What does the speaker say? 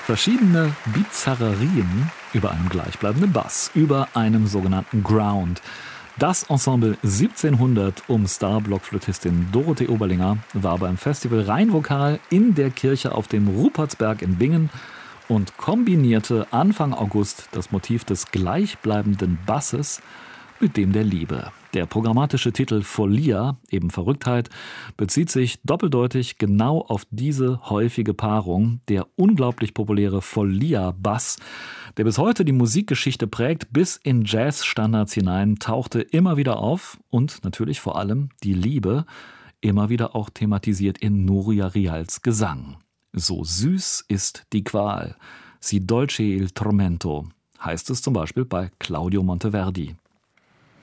Verschiedene Bizarrerien über einem gleichbleibenden Bass, über einem sogenannten Ground. Das Ensemble 1700 um Star-Blockflötistin Dorothee Oberlinger war beim Festival Rheinvokal in der Kirche auf dem Rupertsberg in Bingen und kombinierte Anfang August das Motiv des gleichbleibenden Basses mit dem der Liebe. Der programmatische Titel Follia, eben Verrücktheit, bezieht sich doppeldeutig genau auf diese häufige Paarung. Der unglaublich populäre Follia-Bass, der bis heute die Musikgeschichte prägt, bis in Jazz-Standards hinein, tauchte immer wieder auf und natürlich vor allem die Liebe, immer wieder auch thematisiert in Nuria Rials Gesang. So süß ist die Qual, si dolce il tormento, heißt es zum Beispiel bei Claudio Monteverdi.